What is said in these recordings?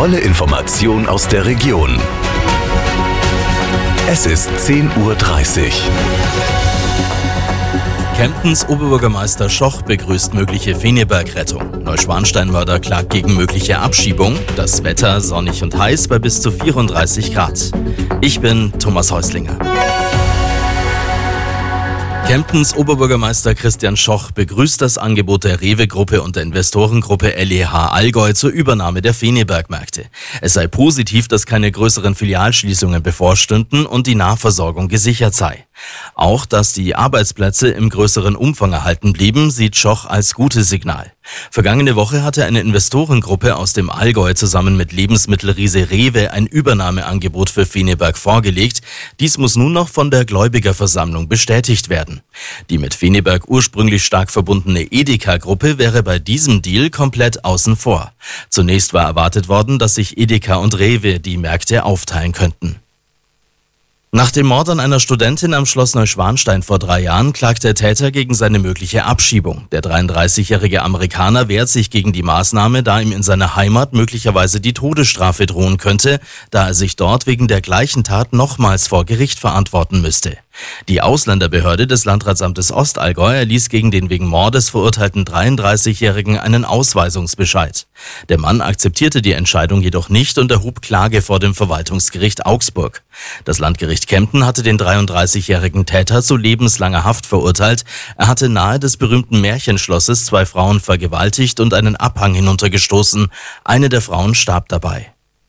volle Information aus der Region. Es ist 10:30 Uhr. Kemptens Oberbürgermeister Schoch begrüßt mögliche Feneberg-Rettung. Neuschwanstein-Mörder klagt gegen mögliche Abschiebung. Das Wetter sonnig und heiß bei bis zu 34 Grad. Ich bin Thomas Häuslinger. Kemptens Oberbürgermeister Christian Schoch begrüßt das Angebot der Rewe-Gruppe und der Investorengruppe LEH Allgäu zur Übernahme der Feneberg-Märkte. Es sei positiv, dass keine größeren Filialschließungen bevorstünden und die Nahversorgung gesichert sei. Auch, dass die Arbeitsplätze im größeren Umfang erhalten blieben, sieht Schoch als gutes Signal. Vergangene Woche hatte eine Investorengruppe aus dem Allgäu zusammen mit Lebensmittelriese Rewe ein Übernahmeangebot für Feneberg vorgelegt. Dies muss nun noch von der Gläubigerversammlung bestätigt werden. Die mit Feneberg ursprünglich stark verbundene Edeka-Gruppe wäre bei diesem Deal komplett außen vor. Zunächst war erwartet worden, dass sich Edeka und Rewe die Märkte aufteilen könnten. Nach dem Mord an einer Studentin am Schloss Neuschwanstein vor 3 Jahren klagt der Täter gegen seine mögliche Abschiebung. Der 33-jährige Amerikaner wehrt sich gegen die Maßnahme, da ihm in seiner Heimat möglicherweise die Todesstrafe drohen könnte, da er sich dort wegen der gleichen Tat nochmals vor Gericht verantworten müsste. Die Ausländerbehörde des Landratsamtes Ostallgäu erließ gegen den wegen Mordes verurteilten 33-Jährigen einen Ausweisungsbescheid. Der Mann akzeptierte die Entscheidung jedoch nicht und erhob Klage vor dem Verwaltungsgericht Augsburg. Das Landgericht Kempten hatte den 33-jährigen Täter zu lebenslanger Haft verurteilt. Er hatte nahe des berühmten Märchenschlosses 2 Frauen vergewaltigt und einen Abhang hinuntergestoßen. Eine der Frauen starb dabei.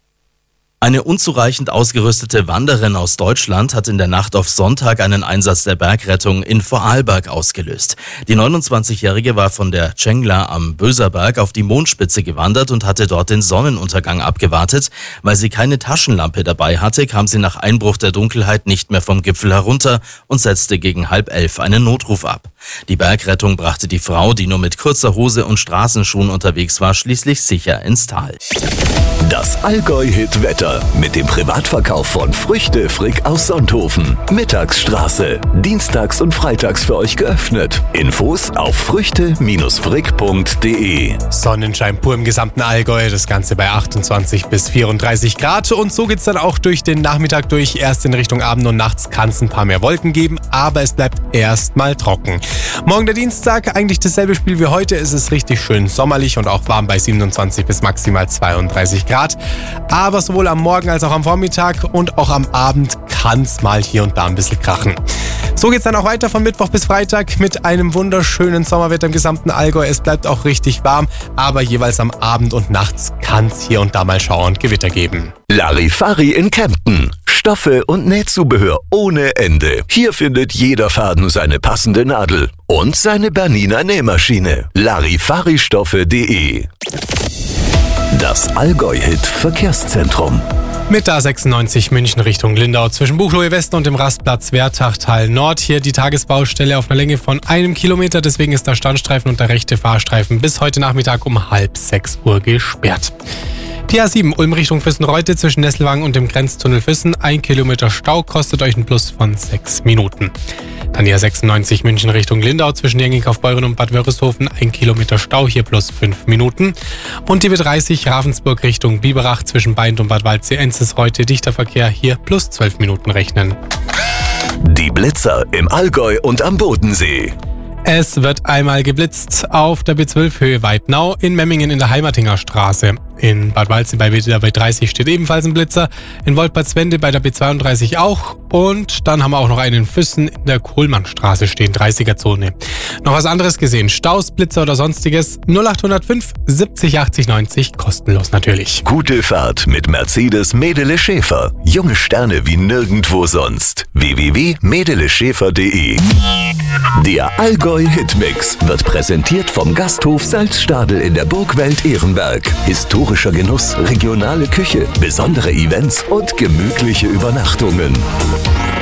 Eine unzureichend ausgerüstete Wanderin aus Deutschland hat in der Nacht auf Sonntag einen Einsatz der Bergrettung in Vorarlberg ausgelöst. Die 29-Jährige war von der Tschengla am Böserberg auf die Mondspitze gewandert und hatte dort den Sonnenuntergang abgewartet. Weil sie keine Taschenlampe dabei hatte, kam sie nach Einbruch der Dunkelheit nicht mehr vom Gipfel herunter und setzte gegen 10:30 einen Notruf ab. Die Bergrettung brachte die Frau, die nur mit kurzer Hose und Straßenschuhen unterwegs war, schließlich sicher ins Tal. Das Allgäu-Hit-Wetter mit dem Privatverkauf von Früchte Frick aus Sonthofen. Mittagsstraße. Dienstags und freitags für euch geöffnet. Infos auf früchte-frick.de. Sonnenschein pur im gesamten Allgäu. Das Ganze bei 28 bis 34 Grad. Und so geht's dann auch durch den Nachmittag durch. Erst in Richtung Abend und nachts kann es ein paar mehr Wolken geben, aber es bleibt erstmal trocken. Morgen der Dienstag, eigentlich dasselbe Spiel wie heute. Es ist richtig schön sommerlich und auch warm bei 27 bis maximal 32 Grad. Aber sowohl am Morgen als auch am Vormittag und auch am Abend kann es mal hier und da ein bisschen krachen. So geht's dann auch weiter von Mittwoch bis Freitag mit einem wunderschönen Sommerwetter im gesamten Allgäu. Es bleibt auch richtig warm, aber jeweils am Abend und nachts kann es hier und da mal Schauer und Gewitter geben. Larifari in Kempten. Stoffe und Nähzubehör ohne Ende. Hier findet jeder Faden seine passende Nadel und seine Bernina Nähmaschine. Larifaristoffe.de. Das Allgäu-Hit Verkehrszentrum. Mit der A96 München Richtung Lindau zwischen Buchloe Westen und dem Rastplatz Wertachtal Nord. Hier die Tagesbaustelle auf einer Länge von 1 Kilometer. Deswegen ist der Standstreifen und der rechte Fahrstreifen bis heute Nachmittag um 5:30 Uhr gesperrt. Die A7 Ulm Richtung Füssen-Reute zwischen Nesselwang und dem Grenztunnel Füssen. 1 Kilometer Stau kostet euch einen Plus von 6 Minuten. Dann die A96 München Richtung Lindau zwischen Jenginkaufbeuren und Bad Wörishofen. 1 Kilometer Stau, hier plus 5 Minuten. Und die B30 Ravensburg Richtung Biberach zwischen Beint und Bad Waldsee-Enzes heute dichter Verkehr, hier plus 12 Minuten rechnen. Die Blitzer im Allgäu und am Bodensee. Es wird einmal geblitzt auf der B12 Höhe Weidnau, in Memmingen in der Heimatinger Straße. In Bad Waldsee bei der B30 steht ebenfalls ein Blitzer, in Woltbertswende bei der B32 auch und dann haben wir auch noch einen in Füssen in der Kohlmannstraße stehen, 30er-Zone. Noch was anderes gesehen, Staus, Blitzer oder sonstiges, 0805 70 80 90, kostenlos natürlich. Gute Fahrt mit Mercedes Medele Schäfer. Junge Sterne wie nirgendwo sonst. www.medeleschäfer.de. Der Allgäu Hitmix wird präsentiert vom Gasthof Salzstadel in der Burgwelt Ehrenberg. Historischer Genuss, regionale Küche, besondere Events und gemütliche Übernachtungen.